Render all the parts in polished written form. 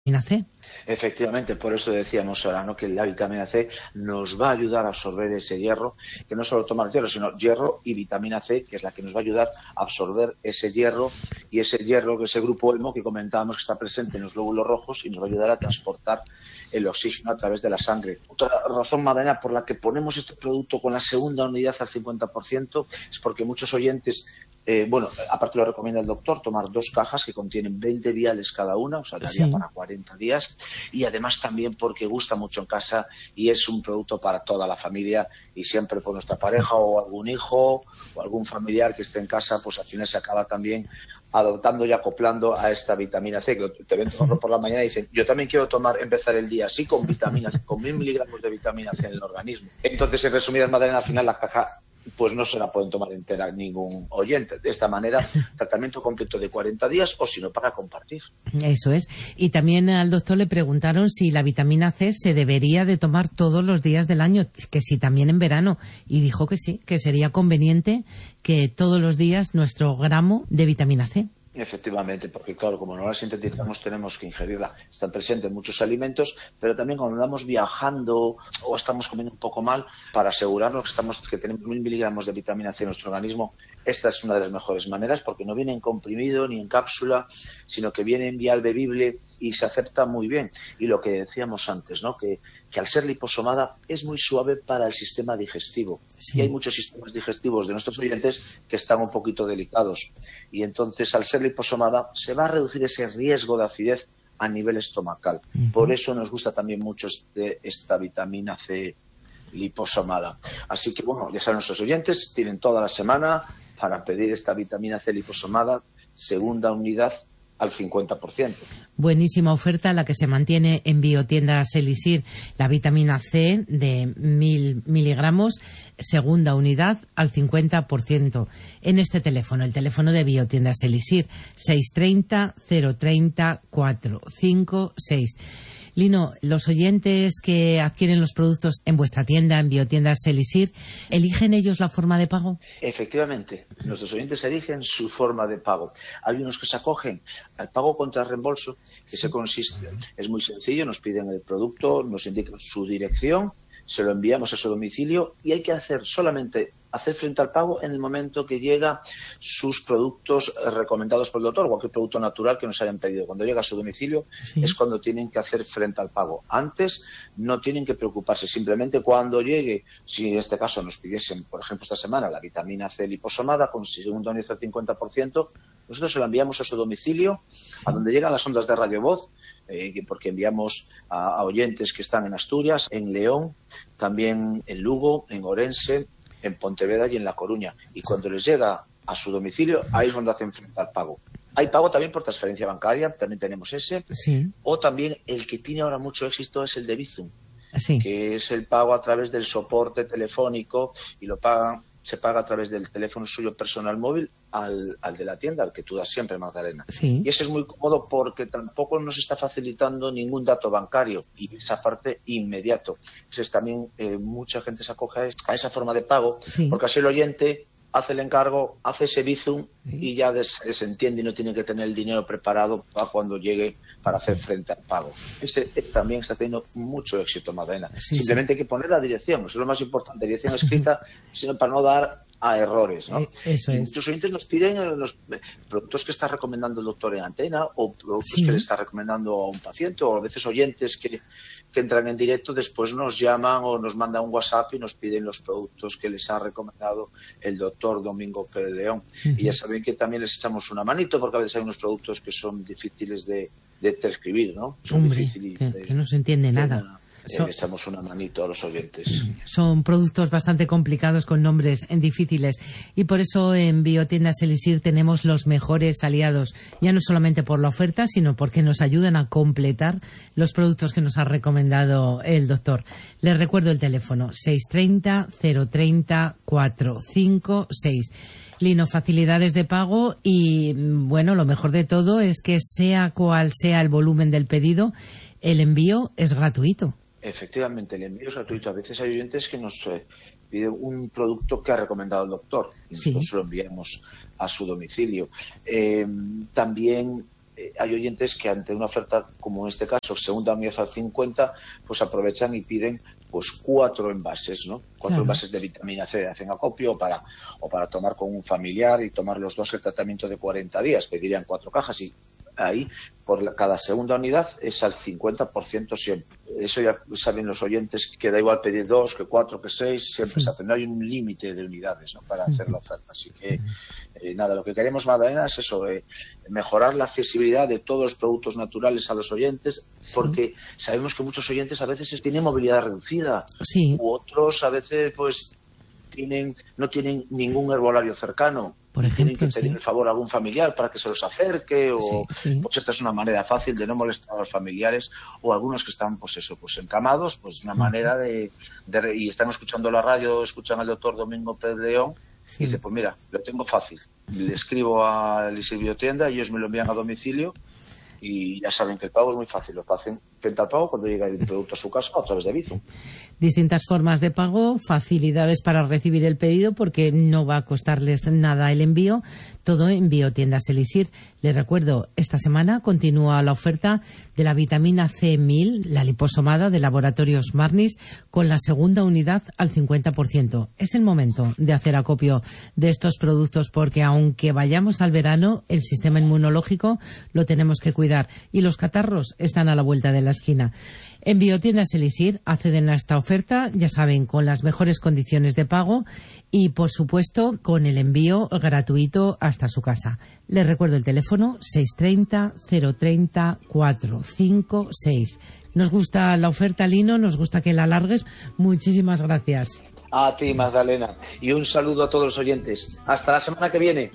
vitamina C. Efectivamente, por eso decíamos ahora, ¿no?, que la vitamina C nos va a ayudar a absorber ese hierro, que no solo tomar hierro, sino hierro y vitamina C, que es la que nos va a ayudar a absorber ese hierro, y ese hierro, que ese grupo hemo que comentábamos que está presente en los glóbulos rojos y nos va a ayudar a transportar el oxígeno a través de la sangre. Otra razón, Madalena, por la que ponemos este producto con la segunda unidad al 50% es porque muchos oyentes, aparte lo recomienda el doctor, tomar 2 cajas que contienen 20 viales cada una, o sea, daría para 40 días, y además también porque gusta mucho en casa y es un producto para toda la familia, y siempre por nuestra pareja o algún hijo o algún familiar que esté en casa, pues al final se acaba también adoptando y acoplando a esta vitamina C, que te ven tomarlo por la mañana y dicen, yo también quiero empezar el día así con vitamina C, con 1000 miligramos de vitamina C en el organismo. Entonces, en resumidas, Madalena, al final la caja pues no se la pueden tomar entera ningún oyente. De esta manera, tratamiento completo de 40 días o si no, para compartir. Eso es. Y también al doctor le preguntaron si la vitamina C se debería de tomar todos los días del año, que si también en verano. Y dijo que sí, que sería conveniente que todos los días nuestro gramo de vitamina C. Efectivamente, porque claro, como no la sintetizamos tenemos que ingerirla. Están presentes en muchos alimentos, pero también cuando andamos viajando o estamos comiendo un poco mal, para asegurarnos que tenemos 1000 miligramos de vitamina C en nuestro organismo, esta es una de las mejores maneras, porque no viene en comprimido ni en cápsula, sino que viene en vial bebible y se acepta muy bien. Y lo que decíamos antes, ¿no?, que al ser liposomada es muy suave para el sistema digestivo. Sí. Y hay muchos sistemas digestivos de nuestros oyentes que están un poquito delicados. Y entonces, al ser liposomada, se va a reducir ese riesgo de acidez a nivel estomacal. Por eso nos gusta también mucho esta vitamina C liposomada. Así que, bueno, ya saben nuestros oyentes, tienen toda la semana para pedir esta vitamina C liposomada, segunda unidad al 50%. Buenísima oferta la que se mantiene en Biotiendas Elisir, la vitamina C de 1000 miligramos, segunda unidad al 50%. En este teléfono, el teléfono de Biotiendas Elisir, 630 030 456. Lino, los oyentes que adquieren los productos en vuestra tienda, en Biotiendas Elisir, ¿eligen ellos la forma de pago? Efectivamente, nuestros oyentes eligen su forma de pago. Hay unos que se acogen al pago contra reembolso, que se consiste, es muy sencillo, nos piden el producto, nos indican su dirección, se lo enviamos a su domicilio y hay que hacer frente al pago en el momento que llega sus productos recomendados por el doctor, cualquier producto natural que nos hayan pedido. Cuando llega a su domicilio es cuando tienen que hacer frente al pago. Antes no tienen que preocuparse, simplemente cuando llegue, si en este caso nos pidiesen, por ejemplo, esta semana la vitamina C liposomada con segunda unidad al 50%, nosotros se la enviamos a su domicilio, a donde llegan las ondas de radio voz, porque enviamos a oyentes que están en Asturias, en León, también en Lugo, en Orense, en Pontevedra y en La Coruña. Y cuando les llega a su domicilio, ahí es donde hacen frente al pago. Hay pago también por transferencia bancaria, también tenemos ese. Sí. O también el que tiene ahora mucho éxito es el de Bizum, sí, que es el pago a través del soporte telefónico y se paga a través del teléfono suyo personal móvil al de la tienda, al que tú das siempre, Magdalena. Sí. Y ese es muy cómodo porque tampoco nos está facilitando ningún dato bancario y esa parte inmediato. Entonces también mucha gente se acoge a esa forma de pago, porque así el oyente hace el encargo, hace ese Bizum y ya se entiende y no tiene que tener el dinero preparado para cuando llegue para hacer frente al pago. Ese también está teniendo mucho éxito, Magdalena. Simplemente hay que poner la dirección, eso es lo más importante, dirección escrita, sino para no dar a errores, ¿no? Eso es. Muchos oyentes nos piden los productos que está recomendando el doctor en antena o productos que le está recomendando a un paciente, o a veces oyentes que entran en directo, después nos llaman o nos mandan un WhatsApp y nos piden los productos que les ha recomendado el doctor Domingo Pérez León. Y ya saben que también les echamos una manito, porque a veces hay unos productos que son difíciles de transcribir, ¿no? Son difíciles que no se entiende nada. Le echamos una manito a los oyentes. Son productos bastante complicados con nombres difíciles y por eso en Biotiendas Elisir tenemos los mejores aliados, ya no solamente por la oferta, sino porque nos ayudan a completar los productos que nos ha recomendado el doctor. Les recuerdo el teléfono 630 030 456. Lino, facilidades de pago y, bueno, lo mejor de todo es que sea cual sea el volumen del pedido, el envío es gratuito. Efectivamente, el envío es gratuito. A veces hay oyentes que nos piden un producto que ha recomendado el doctor y nosotros lo enviamos a su domicilio. También hay oyentes que ante una oferta como en este caso, segunda unidad al 50, pues aprovechan y piden pues 4 envases, ¿no? 4 envases de vitamina C, hacen acopio o para tomar con un familiar y tomar los 2 el tratamiento de 40 días. Pedirían 4 cajas y ahí por cada segunda unidad es al 50% siempre. Eso ya saben los oyentes que da igual pedir 2, que 4, que 6, siempre se hace. No hay un límite de unidades, ¿no?, para hacer la oferta. Así que nada, lo que queremos, Magdalena, es eso, mejorar la accesibilidad de todos los productos naturales a los oyentes, porque sabemos que muchos oyentes a veces tienen movilidad reducida, u otros a veces pues no tienen ningún herbolario cercano. Por ejemplo, tienen que pedir el favor a algún familiar para que se los acerque, o pues esta es una manera fácil de no molestar a los familiares, o algunos que están pues encamados, pues una manera y están escuchando la radio, escuchan al doctor Domingo Pérez León, y dice, pues mira, lo tengo fácil, le escribo a Elixir Biotienda y ellos me lo envían a domicilio, y ya saben que el pago es muy fácil, lo hacen frente al pago cuando llega el producto a su casa a través de Bizum. Distintas formas de pago, facilidades para recibir el pedido porque no va a costarles nada el envío, todo en Biotiendas Elixir. Les recuerdo, esta semana continúa la oferta de la vitamina C1000, la liposomada de Laboratorios Marnis, con la segunda unidad al 50%. Es el momento de hacer acopio de estos productos porque aunque vayamos al verano, el sistema inmunológico lo tenemos que cuidar y los catarros están a la vuelta de la esquina. En Biotiendas Elixir acceden a esta oferta, ya saben, con las mejores condiciones de pago y, por supuesto, con el envío gratuito hasta su casa. Les recuerdo el teléfono 630 030 456. Nos gusta la oferta, Lino, nos gusta que la alargues. Muchísimas gracias. A ti, Magdalena. Y un saludo a todos los oyentes. Hasta la semana que viene.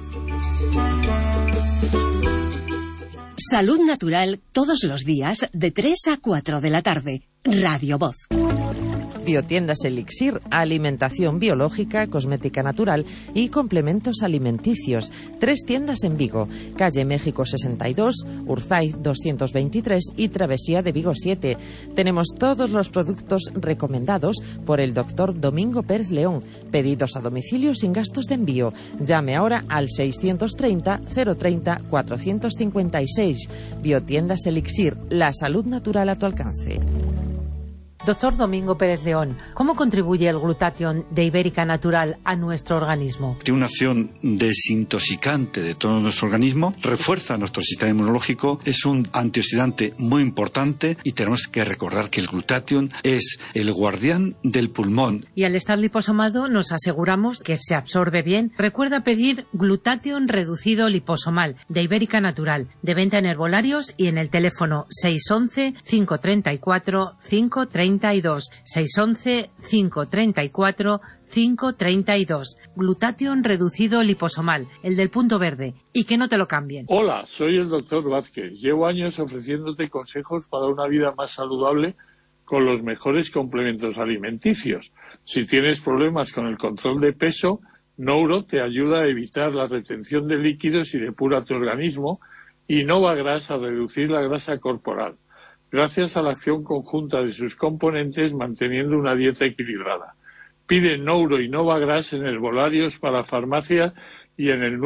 Salud Natural todos los días de 3 a 4 de la tarde. Radio Voz. Biotiendas Elixir, alimentación biológica, cosmética natural y complementos alimenticios. 3 tiendas en Vigo, calle México 62, Urzaiz 223 y Travesía de Vigo 7. Tenemos todos los productos recomendados por el doctor Domingo Pérez León. Pedidos a domicilio sin gastos de envío. Llame ahora al 630 030 456. Biotiendas Elixir, la salud natural a tu alcance. Doctor Domingo Pérez León, ¿cómo contribuye el glutatión de Ibérica Natural a nuestro organismo? Tiene una acción desintoxicante de todo nuestro organismo, refuerza nuestro sistema inmunológico, es un antioxidante muy importante y tenemos que recordar que el glutatión es el guardián del pulmón. Y al estar liposomado nos aseguramos que se absorbe bien. Recuerda pedir glutatión reducido liposomal de Ibérica Natural, de venta en herbolarios y en el teléfono 611 534 532. 611 534 532. Glutatión reducido liposomal, el del punto verde. Y que no te lo cambien. Hola, soy el doctor Vázquez. Llevo años ofreciéndote consejos para una vida más saludable con los mejores complementos alimenticios. Si tienes problemas con el control de peso, Nouro te ayuda a evitar la retención de líquidos y depura tu organismo, y Novagras a reducir la grasa corporal, gracias a la acción conjunta de sus componentes manteniendo una dieta equilibrada. Pide Nouro y Novagras en herbolarios para farmacia y en el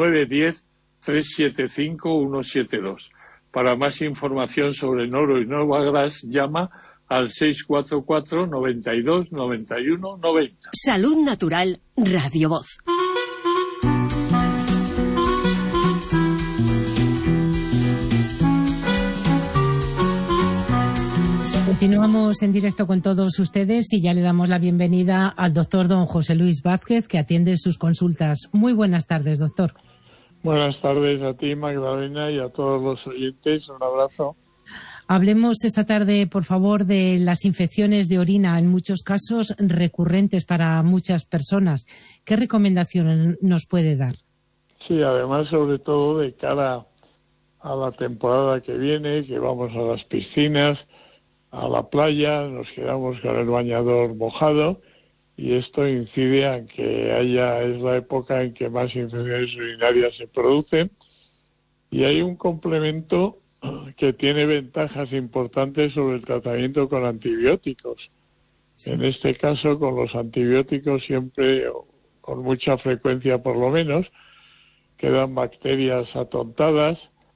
910-375-172. Para más información sobre Nouro y Novagras, llama al 644 92 91 90. Salud Natural, Radio Voz. Continuamos en directo con todos ustedes y ya le damos la bienvenida al doctor don José Luis Vázquez, que atiende sus consultas. Muy buenas tardes, doctor. Buenas tardes a ti, Magdalena, y a todos los oyentes. Un abrazo. Hablemos esta tarde, por favor, de las infecciones de orina, en muchos casos recurrentes para muchas personas. ¿Qué recomendaciones nos puede dar? Sí, además, sobre todo de cara a la temporada que viene, que vamos a las piscinas, a la playa, nos quedamos con el bañador mojado y esto incide a que es la época en que más infecciones urinarias se producen, y hay un complemento que tiene ventajas importantes sobre el tratamiento con antibióticos. Sí. En este caso, con los antibióticos siempre, con mucha frecuencia por lo menos, quedan bacterias atontadas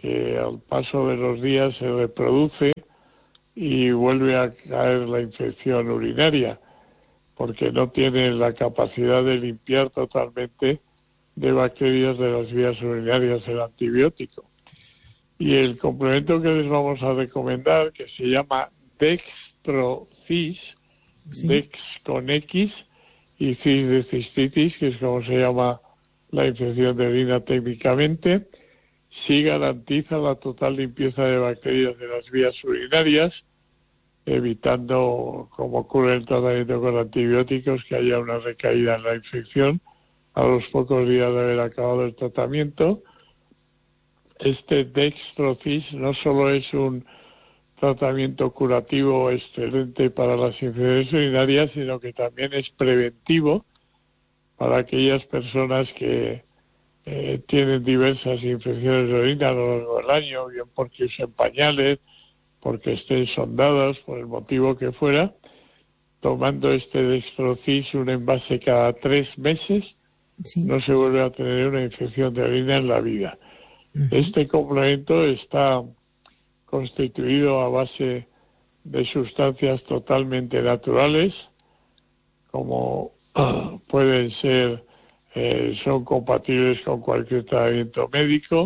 que al paso de los días se reproduce y vuelve a caer la infección urinaria, porque no tiene la capacidad de limpiar totalmente de bacterias de las vías urinarias el antibiótico. Y el complemento que les vamos a recomendar, que se llama Dextrocis, Sí. Dex con X y cis de cistitis, que es como se llama la infección de orina técnicamente, sí garantiza la total limpieza de bacterias de las vías urinarias, evitando, como ocurre en el tratamiento con antibióticos, que haya una recaída en la infección a los pocos días de haber acabado el tratamiento. Este Dextrocis no solo es un tratamiento curativo excelente para las infecciones urinarias, sino que también es preventivo para aquellas personas que tienen diversas infecciones de orina a lo largo del año, bien porque usen pañales, porque estén sondados, por el motivo que fuera. Tomando este Dextrocis, un envase cada 3 meses, Sí. no se vuelve a tener una infección de orina en la vida. Este complemento está constituido a base de sustancias totalmente naturales, como pueden ser, son compatibles con cualquier tratamiento médico,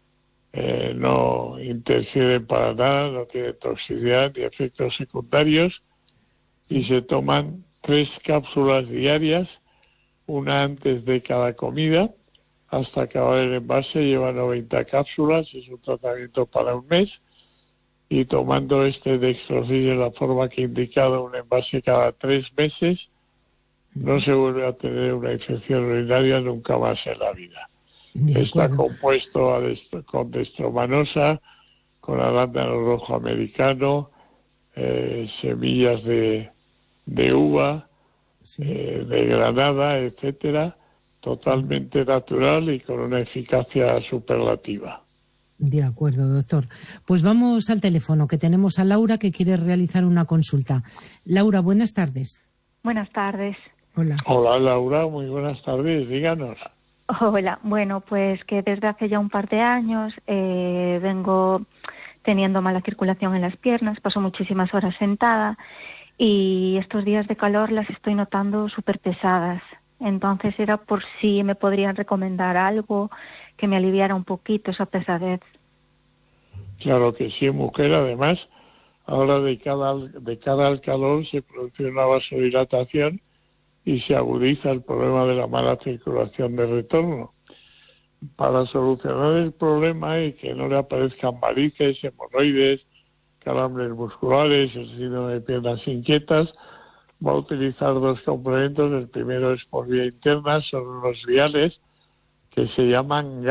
no interfieren para nada, no tienen toxicidad ni efectos secundarios, y se toman 3 cápsulas diarias, una antes de cada comida, hasta acabar el envase. Lleva 90 cápsulas, es un tratamiento para un mes, y tomando este Dextrocis de la forma que he indicado, un envase cada 3 meses, no se vuelve a tener una infección urinaria nunca más en la vida. De Está acuerdo. compuesto con destromanosa, con arándano rojo americano, semillas de uva, Sí. de granada, etcétera, totalmente natural y con una eficacia superlativa. De acuerdo, doctor. Pues vamos al teléfono, que tenemos a Laura, que quiere realizar una consulta. Laura, buenas tardes. Buenas tardes. Hola. Hola Laura, muy buenas tardes, díganos. Hola, bueno, pues que desde hace ya un par de años vengo teniendo mala circulación en las piernas, paso muchísimas horas sentada y estos días de calor las estoy notando súper pesadas. Entonces era por si me podrían recomendar algo que me aliviara un poquito esa pesadez. Claro que sí, mujer. Además, ahora de cara al calor se produce una vasodilatación y se agudiza el problema de la mala circulación de retorno. Para solucionar el problema y que no le aparezcan varices, hemorroides, calambres musculares, el síndrome de piernas inquietas, va a utilizar 2 complementos. El primero es por vía interna, son unos viales que se llaman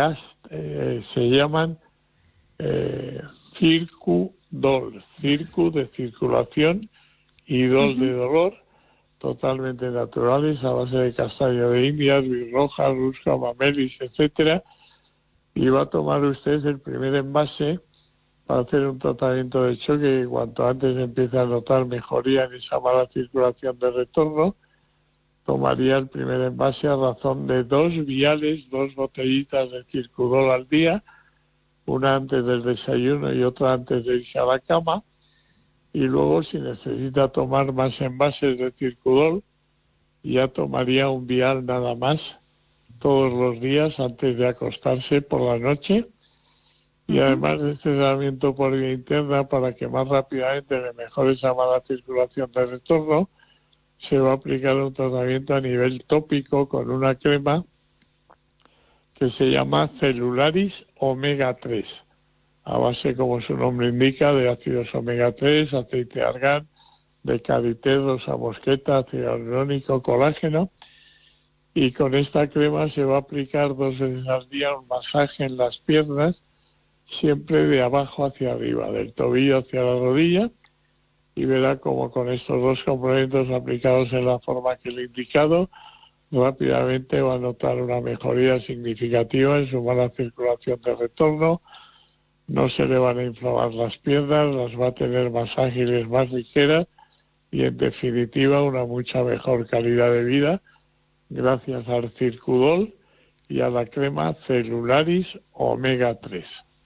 Circudol, Circu de circulación y Dol de dolor, totalmente naturales, a base de castaña de India, birroja, rusca, mamelis, etcétera, y va a tomar usted el primer envase para hacer un tratamiento de choque. Cuanto antes empiece a notar mejoría en esa mala circulación de retorno, tomaría el primer envase a razón de 2 viales, 2 botellitas de Circudol al día, una antes del desayuno y otra antes de irse a la cama. Y luego, si necesita tomar más envases de Circudol, ya tomaría un vial nada más todos los días antes de acostarse por la noche. Y además de este tratamiento por vía interna, para que más rápidamente le mejore esa mala circulación de retorno, se va a aplicar un tratamiento a nivel tópico con una crema que se llama Celularis Omega 3, a base, como su nombre indica, de ácidos omega 3, aceite de argán, de karité, rosa mosqueta, ácido hialurónico, colágeno. Y con esta crema se va a aplicar 2 veces al día un masaje en las piernas, siempre de abajo hacia arriba, del tobillo hacia la rodilla, y verá como con estos 2 complementos aplicados en la forma que le he indicado, rápidamente va a notar una mejoría significativa en su mala circulación de retorno. No se le van a inflamar las piernas, las va a tener más ágiles, más ligeras y, en definitiva, una mucha mejor calidad de vida gracias al Circudol y a la crema Celularis Omega 3.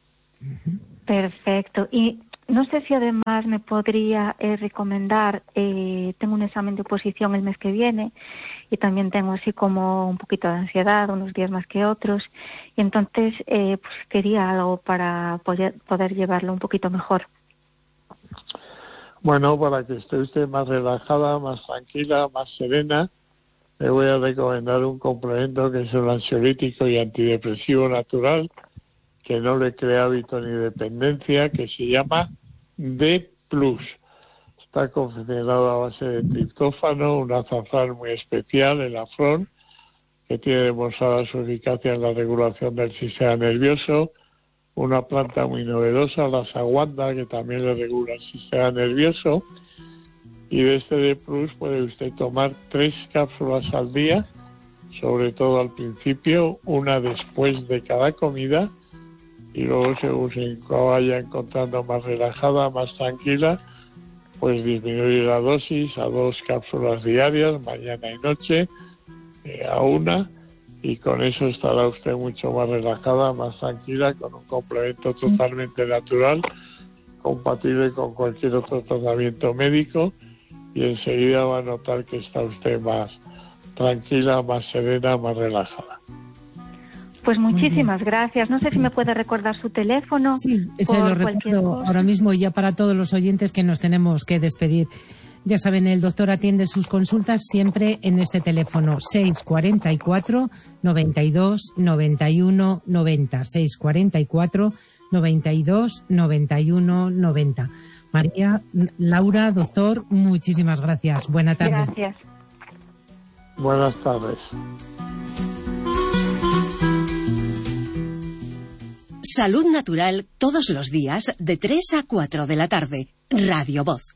Perfecto. Y no sé si además me podría recomendar, tengo un examen de oposición el mes que viene y también tengo así como un poquito de ansiedad, unos días más que otros, y entonces pues quería algo para poder llevarlo un poquito mejor. Bueno, para que esté usted más relajada, más tranquila, más serena, le voy a recomendar un complemento que es un ansiolítico y antidepresivo natural, que no le crea hábito ni dependencia, que se llama D+. Está confeccionado a base de triptófano, un azafrán muy especial, el afrón, que tiene demostrada su eficacia en la regulación del sistema nervioso, una planta muy novedosa, la saguanda, que también le regula el sistema nervioso, y de este D+, puede usted tomar 3 cápsulas al día, sobre todo al principio, una después de cada comida, y luego según se vaya encontrando más relajada, más tranquila, pues disminuir la dosis a 2 cápsulas diarias, mañana y noche, a 1, y con eso estará usted mucho más relajada, más tranquila, con un complemento totalmente natural, compatible con cualquier otro tratamiento médico, y enseguida va a notar que está usted más tranquila, más serena, más relajada. Pues muchísimas gracias. No sé si me puede recordar su teléfono. Sí, ese lo recuerdo ahora mismo, y ya para todos los oyentes que nos tenemos que despedir. Ya saben, el doctor atiende sus consultas siempre en este teléfono 644 92 91 90, 644 92 91 90. María, Laura, doctor, muchísimas gracias. Buena tarde. Gracias. Buenas tardes. Salud Natural todos los días de 3 a 4 de la tarde. Radio Voz.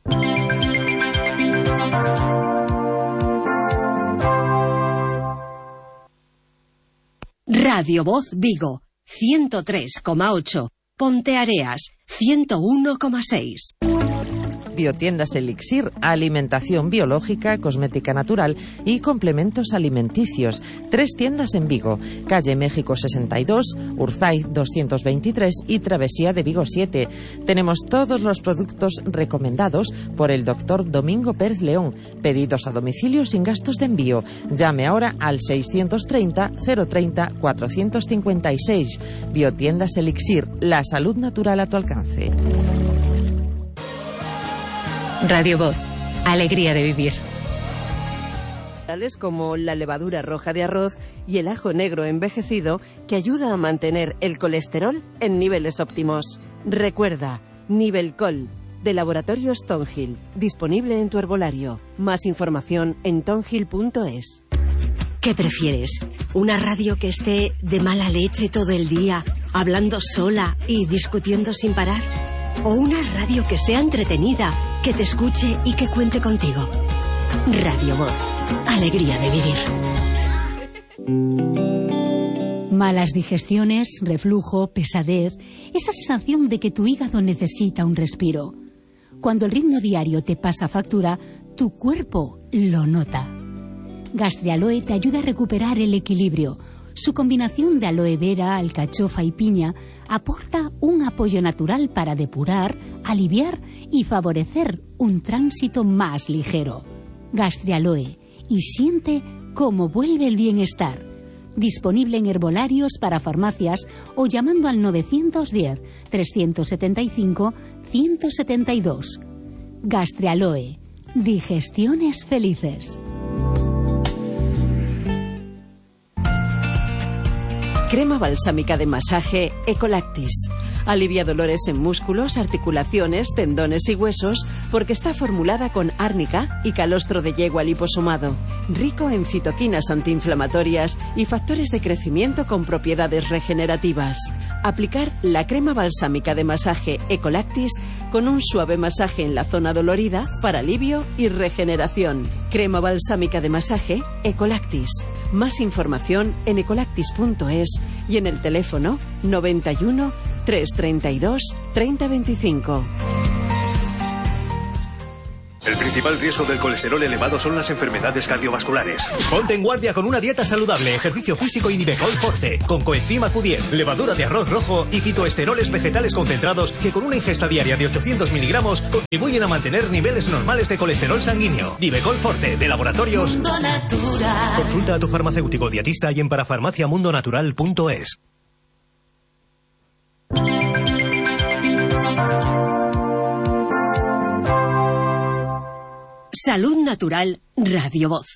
Radio Voz Vigo, 103,8. Ponteareas, 101,6. Biotiendas Elixir, alimentación biológica, cosmética natural y complementos alimenticios. 3 tiendas en Vigo, calle México 62, Urzaiz 223 y Travesía de Vigo 7. Tenemos todos los productos recomendados por el doctor Domingo Pérez León. Pedidos a domicilio sin gastos de envío. Llame ahora al 630 030 456. Biotiendas Elixir, la salud natural a tu alcance. Radio Voz, alegría de vivir. Tales como la levadura roja de arroz y el ajo negro envejecido, que ayuda a mantener el colesterol en niveles óptimos. Recuerda, Nivelcol, de Laboratorios Tonhill, disponible en tu herbolario. Más información en tonhill.es. ¿Qué prefieres? ¿Una radio que esté de mala leche todo el día, hablando sola y discutiendo sin parar? ¿O una radio que sea entretenida, que te escuche y que cuente contigo? Radio Voz, alegría de vivir. Malas digestiones, reflujo, pesadez, esa sensación de que tu hígado necesita un respiro. Cuando el ritmo diario te pasa factura, tu cuerpo lo nota. Gastrialoe te ayuda a recuperar el equilibrio. Su combinación de aloe vera, alcachofa y piña aporta un apoyo natural para depurar, aliviar y favorecer un tránsito más ligero. Gastrialoe, y siente cómo vuelve el bienestar. Disponible en herbolarios para farmacias o llamando al 910 375 172. Gastrialoe, digestiones felices. Crema balsámica de masaje Ecolactis. Alivia dolores en músculos, articulaciones, tendones y huesos porque está formulada con árnica y calostro de yegua liposomado. Rico en citoquinas antiinflamatorias y factores de crecimiento con propiedades regenerativas. Aplicar la crema balsámica de masaje Ecolactis con un suave masaje en la zona dolorida para alivio y regeneración. Crema balsámica de masaje Ecolactis. Más información en ecolactis.es y en el teléfono 91 332 3025. El principal riesgo del colesterol elevado son las enfermedades cardiovasculares. Ponte en guardia con una dieta saludable, ejercicio físico y Nivecol Forte, con coenzima Q10, levadura de arroz rojo y fitoesteroles vegetales concentrados que con una ingesta diaria de 800 miligramos contribuyen a mantener niveles normales de colesterol sanguíneo. Nivecol Forte, de Laboratorios Mundo Natural. Consulta a tu farmacéutico dietista y en parafarmaciamundonatural.es. Salud Natural, Radio Voz.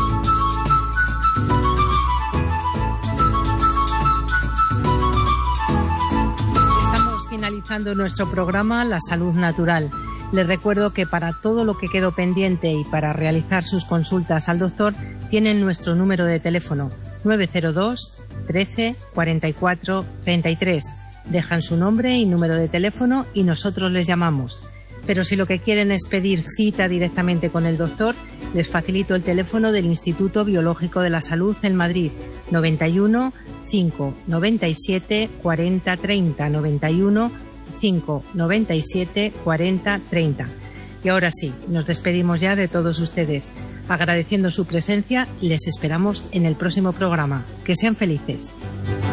Estamos finalizando nuestro programa La Salud Natural. Les recuerdo que para todo lo que quedó pendiente y para realizar sus consultas al doctor, tienen nuestro número de teléfono 902 13 44 33. Dejan su nombre y número de teléfono y nosotros les llamamos. Pero si lo que quieren es pedir cita directamente con el doctor, les facilito el teléfono del Instituto Biológico de la Salud en Madrid, 91 5 97 40 30, 91 5 97 40 30. Y ahora sí, nos despedimos ya de todos ustedes. Agradeciendo su presencia, les esperamos en el próximo programa. Que sean felices.